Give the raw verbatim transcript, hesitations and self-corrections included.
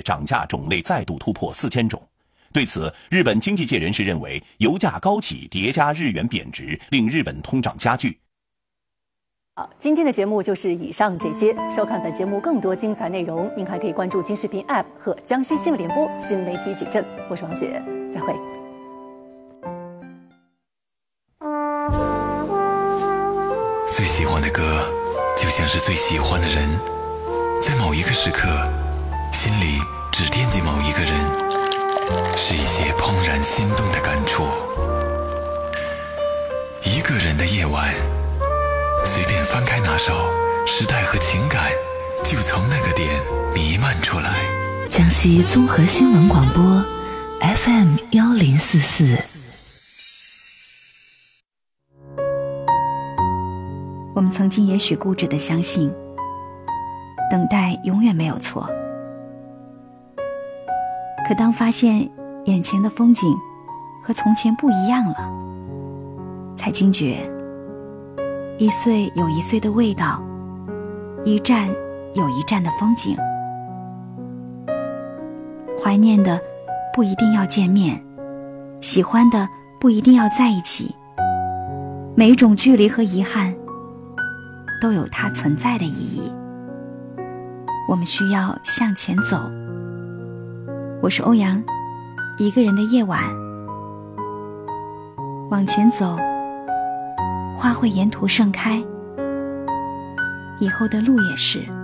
涨价种类再度突破四千种。对此，日本经济界人士认为，油价高企叠加日元贬值，令日本通胀加剧。 好，今天的节目就是以上这些。收看本节目更多精彩内容，您还可以关注金视频 App 和江西新闻联播新媒体矩阵。我是王雪，再会。 最喜欢的歌，就像是最喜欢的人，在某一个时刻，心里只惦记某一个人，是一些怦然心动的感触。一个人的夜晚，随便翻开哪首，时代和情感就从那个点弥漫出来。 江西综合新闻广播 F M 幺零四四。我们曾经也许固执地相信，等待永远没有错。可当发现眼前的风景和从前不一样了，才惊觉一岁有一岁的味道，一站有一站的风景。怀念的不一定要见面，喜欢的不一定要在一起。每一种距离和遗憾都有它存在的意义。我们需要向前走。我是欧阳，一个人的夜晚，往前走，花会沿途盛开，以后的路也是。